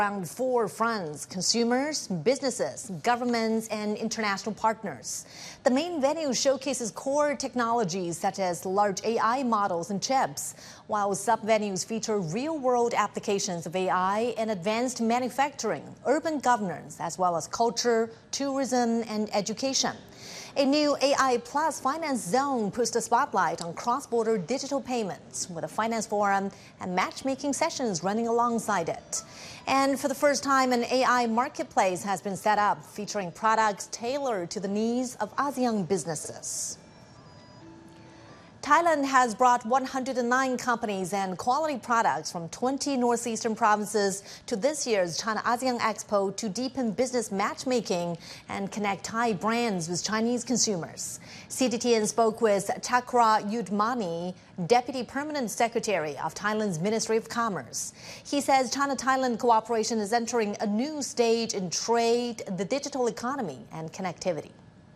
Around 4 fronts: consumers, businesses, governments, and international partners. The main venue showcases core technologies such as large AI models and chips, while sub-venues feature real-world applications of AI in advanced manufacturing, urban governance, as well as culture, tourism, and education. A new AI Plus finance zone puts the spotlight on cross-border digital payments, with a finance forum and matchmaking sessions running alongside it. And for the first time, an AI marketplace has been set up, featuring products tailored to the needs of ASEAN businesses. Thailand has brought 109 companies and quality products from 20 northeastern provinces to this year's China ASEAN Expo to deepen business matchmaking and connect Thai brands with Chinese consumers. CGTN spoke with Chakra Yudmani, Deputy Permanent Secretary of Thailand's Ministry of Commerce. He says China-Thailand cooperation is entering a new stage in trade, the digital economy, and connectivity.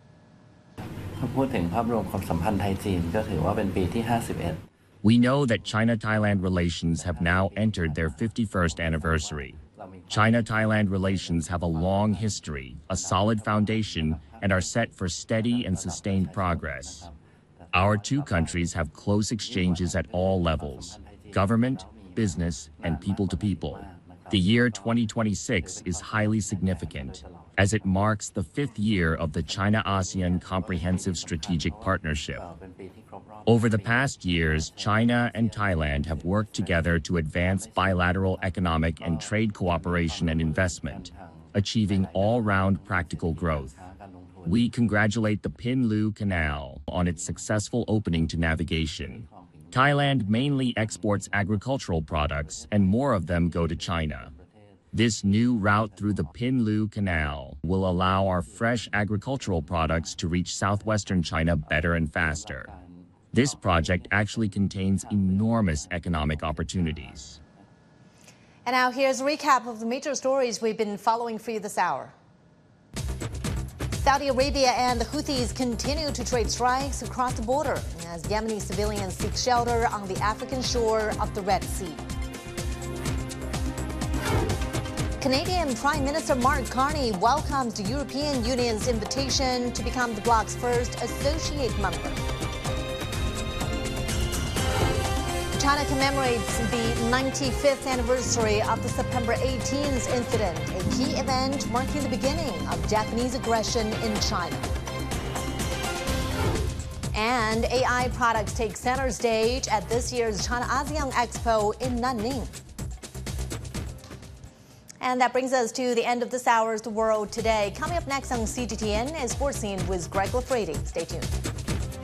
We know that China-Thailand relations have now entered their 51st anniversary. China-Thailand relations have a long history, a solid foundation, and are set for steady and sustained progress. Our two countries have close exchanges at all levels: government, business, and people-to-people. The year 2026 is highly significant, as it marks the 5th year of the China-ASEAN Comprehensive Strategic Partnership. Over the past years, China and Thailand have worked together to advance bilateral economic and trade cooperation and investment, achieving all-round practical growth. We congratulate the Pinh Lue Canal on its successful opening to navigation. Thailand mainly exports agricultural products, and more of them go to China. This new route through the Pinh Lue Canal will allow our fresh agricultural products to reach southwestern China better and faster. This project actually contains enormous economic opportunities. And now here's a recap of the major stories we've been following for you this hour. Saudi Arabia and the Houthis continue to trade strikes across the border as Yemeni civilians seek shelter on the African shore of the Red Sea. Canadian Prime Minister Mark Carney welcomes the European Union's invitation to become the bloc's first associate member. China commemorates the 95th anniversary of the September 18th incident, a key event marking the beginning of Japanese aggression in China. And AI products take center stage at this year's China ASEAN Expo in Nanning. And that brings us to the end of this hour's The World Today. Coming up next on CGTN is Sports Scene with Greg Lafredi. Stay tuned.